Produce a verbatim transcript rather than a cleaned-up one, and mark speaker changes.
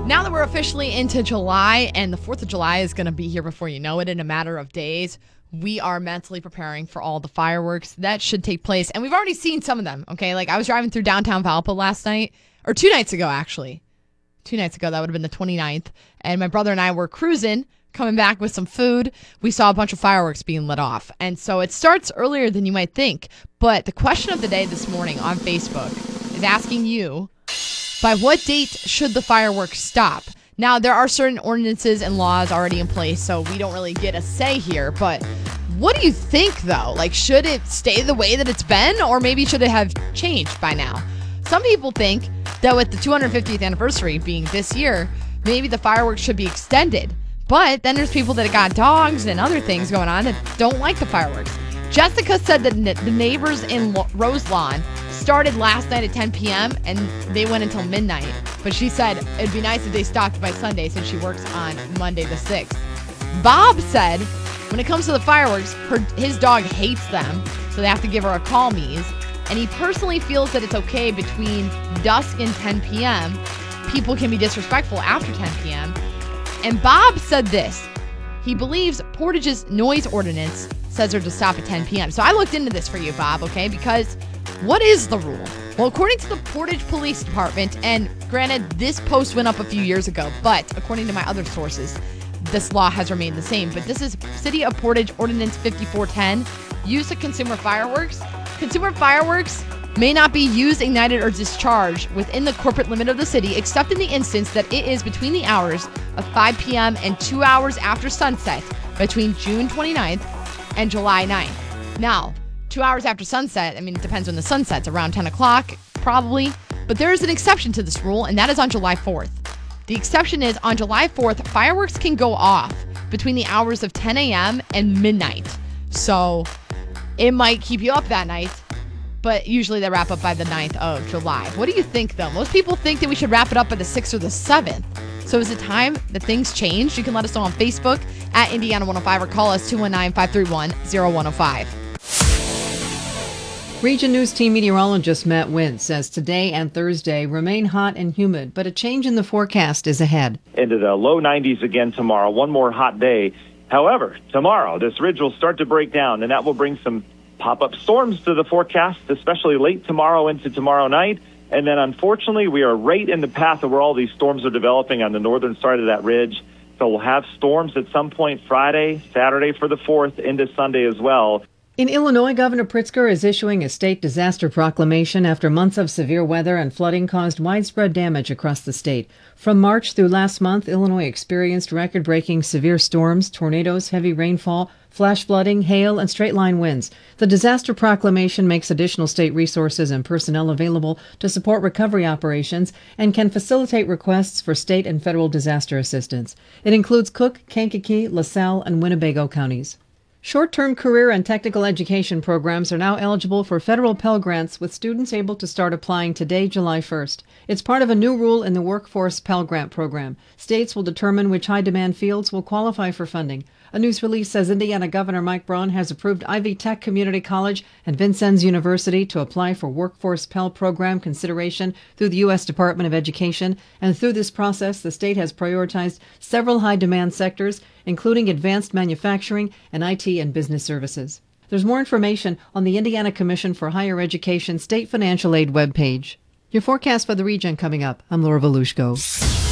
Speaker 1: Now that we're officially into July and the fourth of July is going to be here before you know it in a matter of days, we are mentally preparing for all the fireworks that should take place. And we've already seen some of them, okay? Like I was driving through downtown Valpo last night, or two nights ago, actually. Two nights ago, that would have been the twenty-ninth. And my brother and I were cruising, coming back with some food. We saw a bunch of fireworks being lit off. And so it starts earlier than you might think. But the question of the day this morning on Facebook is asking you, by what date should the fireworks stop? Now, there are certain ordinances and laws already in place, so we don't really get a say here. But what do you think, though? Like, should it stay the way that it's been, or maybe should it have changed by now? Some people think that with the two hundred fiftieth anniversary being this year, maybe the fireworks should be extended. But then there's people that got dogs and other things going on that don't like the fireworks. Jessica said that the neighbors in Roselawn started last night at ten p.m. and they went until midnight. But she said it'd be nice if they stopped by Sunday since she works on Monday the sixth. Bob said when it comes to the fireworks, her, his dog hates them, so they have to give her a call mees. And he personally feels that it's okay between dusk and ten p.m. People can be disrespectful after ten p.m. And Bob said this. He believes Portage's noise ordinance says her to stop at ten p.m. So I looked into this for you, Bob, okay? Because what is the rule? Well, according to the Portage Police Department, and granted, this post went up a few years ago, but according to my other sources, this law has remained the same. But this is City of Portage Ordinance fifty-four ten, use of consumer fireworks. Consumer fireworks may not be used, ignited, or discharged within the corporate limit of the city, except in the instance that it is between the hours of five p.m. and two hours after sunset between June twenty-ninth and July ninth. Now, two hours after sunset, I mean, it depends when the sun sets, around ten o'clock, probably. But there is an exception to this rule, and that is on July fourth. The exception is on July fourth, fireworks can go off between the hours of ten a.m. and midnight. So it might keep you up that night, but usually they wrap up by the ninth of July. What do you think, though? Most people think that we should wrap it up by the sixth or the seventh. So is it time that things change? You can let us know on Facebook at Indiana one oh five or call us two one nine, five three one, oh one oh five.
Speaker 2: Region News team meteorologist Matt Wint says today and Thursday remain hot and humid, but a change in the forecast is ahead.
Speaker 3: Into the low nineties again tomorrow, one more hot day. However, tomorrow, this ridge will start to break down, and that will bring some pop-up storms to the forecast, especially late tomorrow into tomorrow night. And then, unfortunately, we are right in the path of where all these storms are developing on the northern side of that ridge. So we'll have storms at some point Friday, Saturday for the fourth, into Sunday as well.
Speaker 2: In Illinois, Governor Pritzker is issuing a state disaster proclamation after months of severe weather and flooding caused widespread damage across the state. From March through last month, Illinois experienced record-breaking severe storms, tornadoes, heavy rainfall, flash flooding, hail, and straight-line winds. The disaster proclamation makes additional state resources and personnel available to support recovery operations and can facilitate requests for state and federal disaster assistance. It includes Cook, Kankakee, LaSalle, and Winnebago counties. Short-term career and technical education programs are now eligible for federal Pell Grants, with students able to start applying today, July first. It's part of a new rule in the Workforce Pell Grant program. States will determine which high-demand fields will qualify for funding. A news release says Indiana Governor Mike Braun has approved Ivy Tech Community College and Vincennes University to apply for Workforce Pell Program consideration through the U S Department of Education. And through this process, the state has prioritized several high-demand sectors, including advanced manufacturing and I T and business services. There's more information on the Indiana Commission for Higher Education State Financial Aid webpage. Your forecast for the region coming up. I'm Laura Volushko.